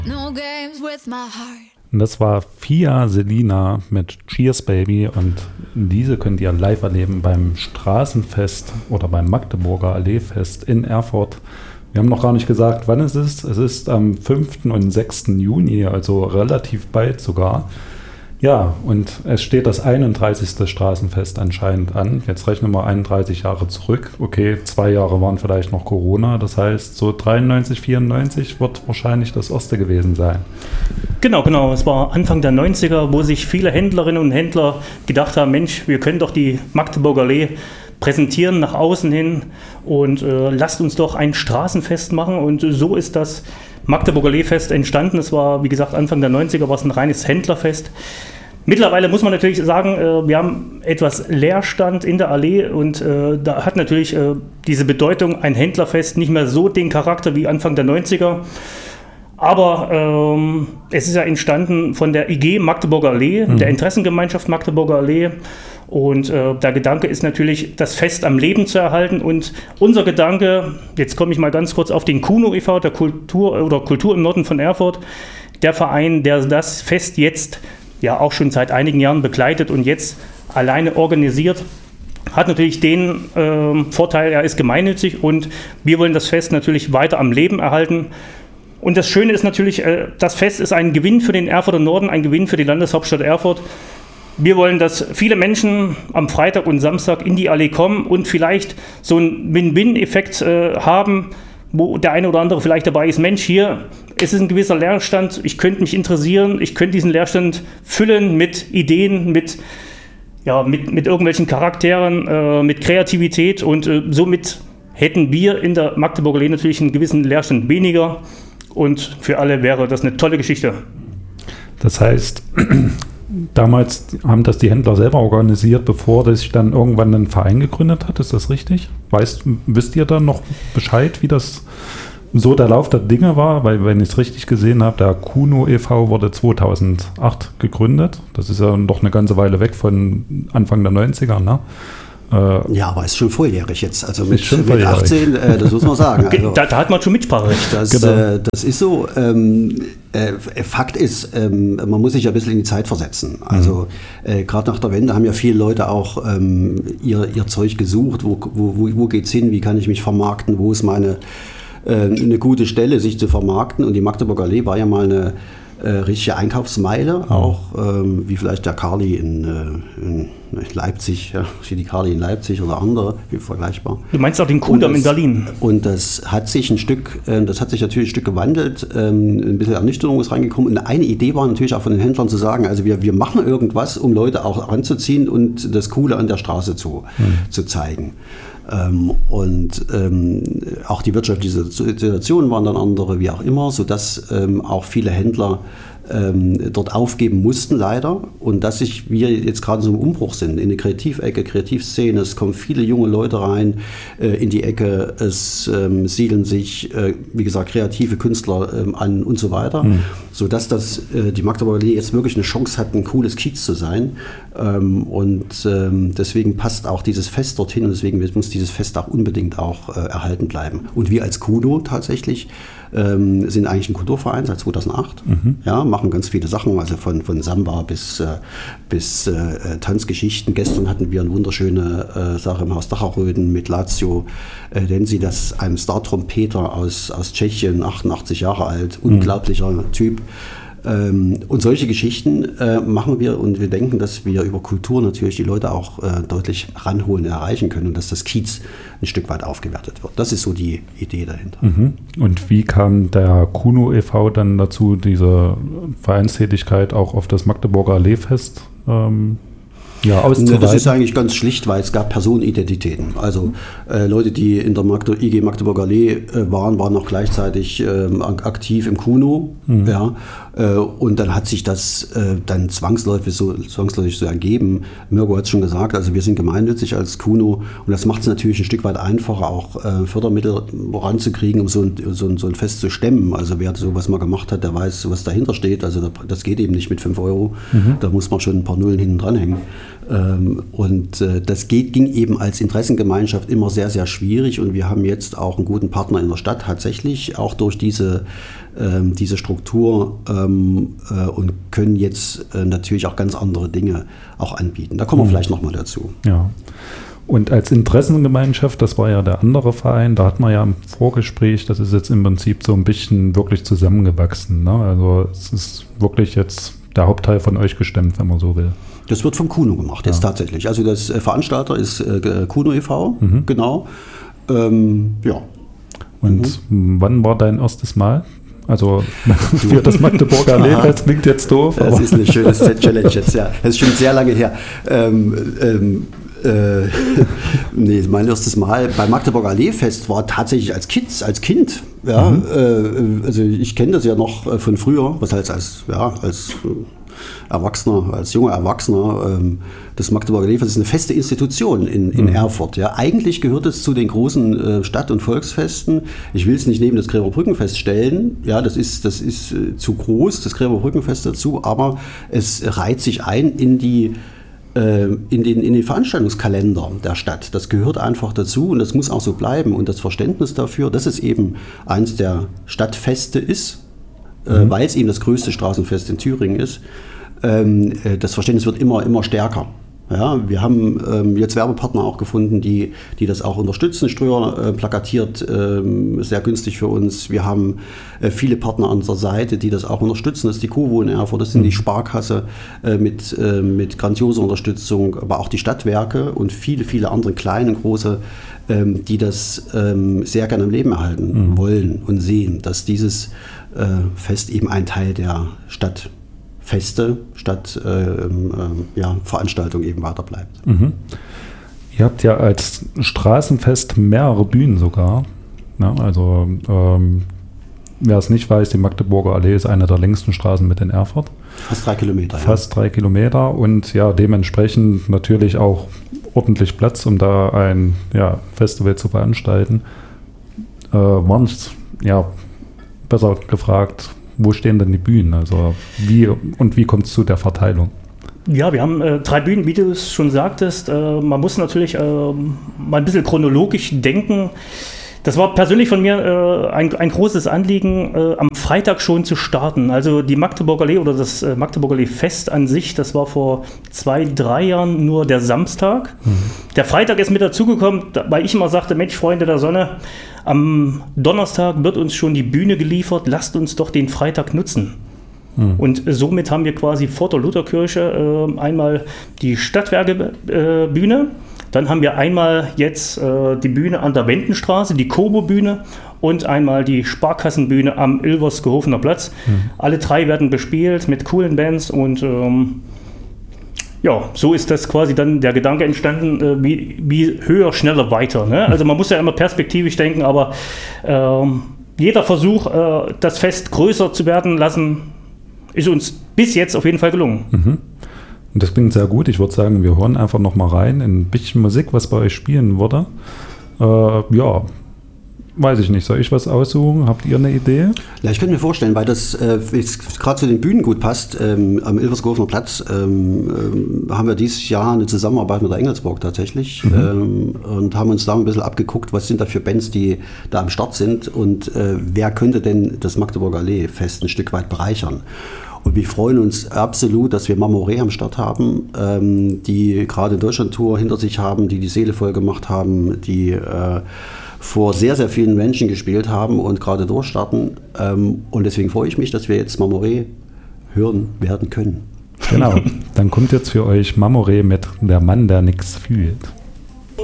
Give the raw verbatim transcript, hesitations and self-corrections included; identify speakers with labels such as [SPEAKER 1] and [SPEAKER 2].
[SPEAKER 1] No games with my heart.
[SPEAKER 2] Und das war Fia Selina mit Cheers Baby und diese könnt ihr live erleben beim Straßenfest oder beim Magdeburger Alleefest in Erfurt. Wir haben noch gar nicht gesagt, wann es ist. Es ist am fünften und sechsten Juni, also relativ bald sogar. Ja, und es steht das einunddreißigste Straßenfest anscheinend an. Jetzt rechnen wir einunddreißig Jahre zurück. Okay, zwei Jahre waren vielleicht noch Corona. Das heißt, so dreiundneunzig, vierundneunzig wird wahrscheinlich das erste gewesen sein.
[SPEAKER 3] Genau, genau. Es war Anfang der neunziger, wo sich viele Händlerinnen und Händler gedacht haben, Mensch, wir können doch die Magdeburger Allee präsentieren nach außen hin und äh, lasst uns doch ein Straßenfest machen. Und äh, so ist das Magdeburger Alleefest entstanden. Es war, wie gesagt, Anfang der neunziger war es ein reines Händlerfest. Mittlerweile muss man natürlich sagen, äh, wir haben etwas Leerstand in der Allee und äh, da hat natürlich äh, diese Bedeutung ein Händlerfest nicht mehr so den Charakter wie Anfang der neunziger. Aber ähm, es ist ja entstanden von der I G Magdeburger Allee, mhm. der Interessengemeinschaft Magdeburger Allee. Und äh, der Gedanke ist natürlich, das Fest am Leben zu erhalten. Und unser Gedanke, jetzt komme ich mal ganz kurz auf den Kuno e V, der Kultur oder Kultur im Norden von Erfurt, der Verein, der das Fest jetzt ja auch schon seit einigen Jahren begleitet und jetzt alleine organisiert, hat natürlich den äh, Vorteil, er ist gemeinnützig und wir wollen das Fest natürlich weiter am Leben erhalten. Und das Schöne ist natürlich, äh, das Fest ist ein Gewinn für den Erfurter Norden, ein Gewinn für die Landeshauptstadt Erfurt. Wir wollen, dass viele Menschen am Freitag und Samstag in die Allee kommen und vielleicht so einen Win-Win-Effekt äh, haben, wo der eine oder andere vielleicht dabei ist, Mensch, hier ist es ein gewisser Leerstand, ich könnte mich interessieren, ich könnte diesen Leerstand füllen mit Ideen, mit, ja, mit, mit irgendwelchen Charakteren, äh, mit Kreativität und äh, somit hätten wir in der Magdeburger Allee natürlich einen gewissen Leerstand weniger und für alle wäre das eine tolle Geschichte.
[SPEAKER 2] Das heißt, damals haben das die Händler selber organisiert, bevor sich dann irgendwann ein Verein gegründet hat. Ist das richtig? Weißt, wisst ihr dann noch Bescheid, wie das so der Lauf der Dinge war? Weil, wenn ich es richtig gesehen habe, der Kuno e V wurde zweitausendacht gegründet. Das ist ja doch eine ganze Weile weg von Anfang der neunziger, ne?
[SPEAKER 4] Äh, ja, aber ist schon volljährig jetzt. Also mit, mit achtzehn, äh, das muss man sagen. Also,
[SPEAKER 3] da, da hat man schon Mitspracherecht.
[SPEAKER 4] Das, genau. äh, das ist so. Ähm, äh, Fakt ist, ähm, man muss sich ja ein bisschen in die Zeit versetzen. Also mhm. äh, gerade nach der Wende haben ja viele Leute auch ähm, ihr, ihr Zeug gesucht. Wo, wo, wo, wo geht's hin? Wie kann ich mich vermarkten? Wo ist meine äh, eine gute Stelle, sich zu vermarkten? Und die Magdeburger Allee war ja mal eine äh, richtige Einkaufsmeile, oh. auch ähm, wie vielleicht der Carli in, äh, in Leipzig, ja, wie die Carli in Leipzig oder andere, wie vergleichbar.
[SPEAKER 3] Du meinst auch den Kudamm in Berlin?
[SPEAKER 4] Und das hat sich ein Stück, äh, das hat sich natürlich ein Stück gewandelt, ähm, ein bisschen Ernüchterung ist reingekommen. Und eine Idee war natürlich auch von den Händlern zu sagen, also wir, wir machen irgendwas, um Leute auch anzuziehen und das Coole an der Straße zu, hm. zu zeigen. Ähm, und ähm, auch die wirtschaftliche Situation waren dann andere, wie auch immer, sodass ähm, auch viele Händler ähm, dort aufgeben mussten, leider. Und dass sich wir jetzt gerade so im Umbruch sind, in die Kreativecke, Kreativszene, es kommen viele junge Leute rein äh, in die Ecke, es ähm, siedeln sich, äh, wie gesagt, kreative Künstler ähm, an und so weiter, mhm. sodass das, äh, die Magdeburger Allee jetzt wirklich eine Chance hat, ein cooles Kiez zu sein. Ähm, und ähm, deswegen passt auch dieses Fest dorthin und deswegen muss dieses Fest auch unbedingt auch äh, erhalten bleiben. Und wir als Kuno tatsächlich ähm, sind eigentlich ein Kulturverein seit zweitausendacht, mhm. ja, machen ganz viele Sachen, also von, von Samba bis, äh, bis äh, Tanzgeschichten. Gestern hatten wir eine wunderschöne äh, Sache im Haus Dacherröden mit Lazio, äh, denn sie das ein Star-Trompeter aus, aus Tschechien, achtundachtzig Jahre alt, mhm. unglaublicher Typ. Ähm, und solche Geschichten äh, machen wir und wir denken, dass wir über Kultur natürlich die Leute auch äh, deutlich ranholen, erreichen können und dass das Kiez ein Stück weit aufgewertet wird. Das ist so die Idee dahinter.
[SPEAKER 2] Mhm. Und wie kam der Kuno e V dann dazu, diese Vereinstätigkeit auch auf das Magdeburger Alleefest ähm, ja, auszuweiten?
[SPEAKER 4] Das ist eigentlich ganz schlicht, weil es gab Personenidentitäten. Also äh, Leute, die in der Magde- I G Magdeburger Allee äh, waren, waren auch gleichzeitig äh, aktiv im Kuno. Mhm. Ja, äh, und dann hat sich das äh, dann zwangsläufig so, zwangsläufig so ergeben. Mirko hat es schon gesagt, also wir sind gemeinnützig als Kuno und das macht es natürlich ein Stück weit einfacher, auch äh, Fördermittel ranzukriegen, um so ein, so, ein, so ein Fest zu stemmen. Also wer sowas mal gemacht hat, der weiß, was dahinter steht. Also das geht eben nicht mit fünf Euro. Mhm. Da muss man schon ein paar Nullen hinten dranhängen. Ähm, und äh, das geht, ging eben als Interessengemeinschaft immer sehr, sehr schwierig. Und wir haben jetzt auch einen guten Partner in der Stadt tatsächlich, auch durch diese, ähm, diese Struktur ähm, äh, und können jetzt äh, natürlich auch ganz andere Dinge auch anbieten. Da kommen wir mhm. vielleicht nochmal dazu.
[SPEAKER 2] Ja. Und als Interessengemeinschaft, das war ja der andere Verein, da hat man ja im Vorgespräch, das ist jetzt im Prinzip so ein bisschen wirklich zusammengewachsen. Ne? Also es ist wirklich jetzt der Hauptteil von euch gestemmt, wenn man so will.
[SPEAKER 4] Das wird vom Kuno gemacht, jetzt ja. tatsächlich. Also das äh, Veranstalter ist äh, Kuno e V, mhm. genau. Ähm, ja.
[SPEAKER 2] Und mhm. wann war dein erstes Mal? Also für das Magdeburger Allee-Fest klingt jetzt doof.
[SPEAKER 4] Das ist eine schöne Challenge jetzt, ja. Das ist schon sehr lange her. Ähm, ähm, Äh, nee, mein erstes Mal beim Magdeburger Allee-Fest war tatsächlich als Kind, als Kind. Ja, mhm. äh, also ich kenne das ja noch von früher, was heißt als, ja, als Erwachsener, als junger Erwachsener. Ähm, das Magdeburger Allee-Fest ist eine feste Institution in, in mhm. Erfurt. Ja. Eigentlich gehört es zu den großen äh, Stadt- und Volksfesten. Ich will es nicht neben das Gräberbrückenfest stellen. Ja, das ist, das ist äh, zu groß, das Gräberbrückenfest dazu, aber es reiht sich ein in die In den, in den Veranstaltungskalender der Stadt. Das gehört einfach dazu und das muss auch so bleiben. Und das Verständnis dafür, dass es eben eins der Stadtfeste ist, mhm. äh, weil es eben das größte Straßenfest in Thüringen ist, ähm, das Verständnis wird immer, immer stärker. Ja, wir haben ähm, jetzt Werbepartner auch gefunden, die, die das auch unterstützen. Ströer äh, plakatiert ähm, sehr günstig für uns. Wir haben äh, viele Partner an unserer Seite, die das auch unterstützen. Das ist die Covo in Erfurt, das sind die Sparkasse äh, mit, äh, mit grandioser Unterstützung, aber auch die Stadtwerke und viele, viele andere kleine und große, ähm, die das ähm, sehr gerne am Leben erhalten mhm. wollen und sehen, dass dieses äh, Fest eben ein Teil der Stadt Feste statt äh, äh, ja, Veranstaltung eben weiter bleibt.
[SPEAKER 2] Mhm. Ihr habt ja als Straßenfest mehrere Bühnen sogar. Ja, also ähm, wer es nicht weiß, die Magdeburger Allee ist eine der längsten Straßen mit in Erfurt.
[SPEAKER 4] Fast drei Kilometer.
[SPEAKER 2] Fast
[SPEAKER 4] ja.
[SPEAKER 2] drei Kilometer und ja, dementsprechend natürlich auch ordentlich Platz, um da ein ja, Festival zu veranstalten. Äh, waren es, ja, besser gefragt, wo stehen denn die Bühnen? Also wie und wie kommt es zu der Verteilung?
[SPEAKER 3] Ja, wir haben äh, drei Bühnen, wie du es schon sagtest. Äh, man muss natürlich äh, mal ein bisschen chronologisch denken. Das war persönlich von mir äh, ein, ein großes Anliegen, äh, am Freitag schon zu starten. Also die Magdeburger Allee oder das äh, Magdeburger Allee-Fest an sich, das war vor zwei, drei Jahren nur der Samstag. Mhm. Der Freitag ist mit dazugekommen, weil ich immer sagte, Mensch, Freunde der Sonne, am Donnerstag wird uns schon die Bühne geliefert, lasst uns doch den Freitag nutzen. Mhm. Und somit haben wir quasi vor der Lutherkirche äh, einmal die Stadtwerkebühne, äh, dann haben wir einmal jetzt äh, die Bühne an der Wendenstraße, die Kobo-Bühne und einmal die Sparkassenbühne am Ilversgehofener Platz. Mhm. Alle drei werden bespielt mit coolen Bands und ähm, ja, so ist das quasi dann der Gedanke entstanden, äh, wie, wie höher, schneller, weiter. Ne? Also man muss ja immer perspektivisch denken, aber äh, jeder Versuch, äh, das Fest größer zu werden lassen, ist uns bis jetzt auf jeden Fall gelungen.
[SPEAKER 2] Mhm. Und das klingt sehr gut. Ich würde sagen, wir hören einfach noch mal rein in ein bisschen Musik, was bei euch spielen wurde. Äh, ja, weiß ich nicht. Soll ich was aussuchen? Habt ihr eine Idee?
[SPEAKER 4] Ja, ich könnte mir vorstellen, weil das äh, gerade zu den Bühnen gut passt. Ähm, am Ilversgehofener Platz ähm, ähm, haben wir dieses Jahr eine Zusammenarbeit mit der Engelsburg tatsächlich mhm. ähm, und haben uns da ein bisschen abgeguckt, was sind da für Bands, die da am Start sind und äh, wer könnte denn das Magdeburger Allee-Fest ein Stück weit bereichern. Und wir freuen uns absolut, dass wir Mamoré am Start haben, ähm, die gerade Deutschland-Tour hinter sich haben, die die Seele voll gemacht haben, die äh, vor sehr, sehr vielen Menschen gespielt haben und gerade durchstarten. Ähm, und deswegen freue ich mich, dass wir jetzt Mamoré hören werden können.
[SPEAKER 2] Genau, dann kommt jetzt für euch Mamoré mit Der Mann, der nichts fühlt.